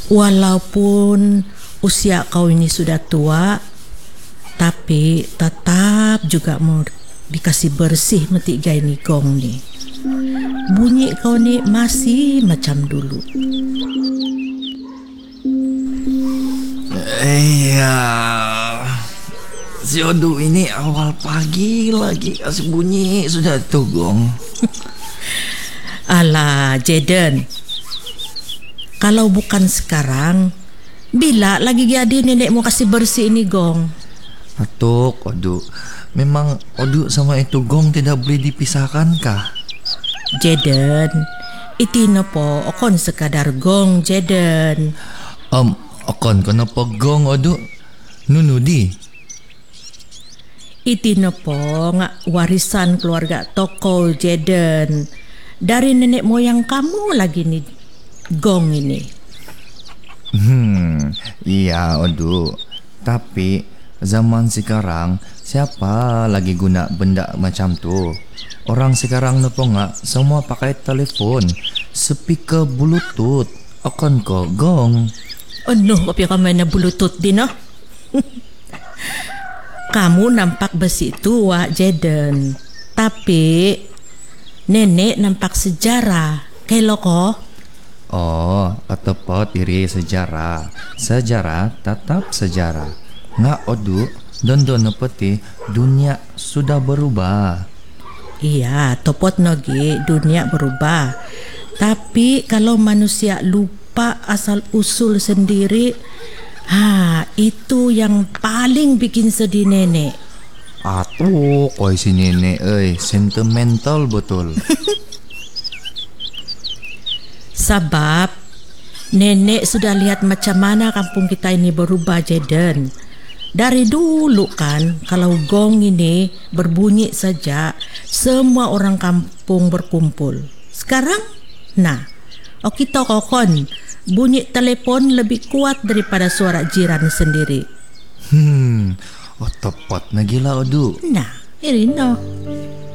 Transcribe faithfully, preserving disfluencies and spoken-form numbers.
Walaupun usia kau ini sudah tua, tapi tetap juga mau dikasih bersih meti gai ni gong ni. Bunyi kau ni masih macam dulu. Iya, si Odu ini awal pagi lagi kasih bunyi sudah tuh gong. Alah, Jaden, kalau bukan sekarang, bila lagi jadi nenek mau kasih bersih ini gong? Atuk, Odu, memang Odu sama itu gong tidak boleh dipisahkan kah? Jaden, itino po okon sekadar gong, Jaden. Um, okon kenapa gong Odu? Nunudi. Itino po nga warisan keluarga toko, Jaden. Dari nenek moyang kamu lagi nih gong ini. Hmm, iya Odu. Tapi zaman sekarang siapa lagi guna benda macam tu? Orang sekarang nopo nggak semua pakai telepon, speaker bluetooth. Akan ko gong. Oh no, kopi kamu na bluetooth din no? Kamu nampak besi tua, Jaden. Tapi nenek nampak sejarah. Kelo ko? Oh, tepat iri sejarah. Sejarah tetap sejarah. Nggak Odu, don-don peti dunia sudah berubah. Iya, topot nogi dunia berubah. Tapi kalau manusia lupa asal usul sendiri, ha, itu yang paling bikin sedih nenek. Atuh, koi si nenek, eh, sentimental betul. Sebab nenek sudah lihat macam mana kampung kita ini berubah, Jaden. Dari dulu kan, kalau gong ini berbunyi saja, semua orang kampung berkumpul. Sekarang, nah, oh kita kokon, bunyi telepon lebih kuat daripada suara jiran sendiri. Hmm, oh tepat na gila Odu. Nah, ini no.